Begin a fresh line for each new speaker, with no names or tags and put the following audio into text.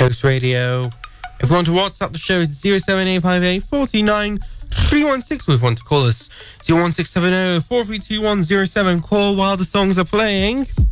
Coast Radio. If you want to WhatsApp the show, it's 07858 49 316. Or if you want to call us, 01670 432107. Call while the songs are playing.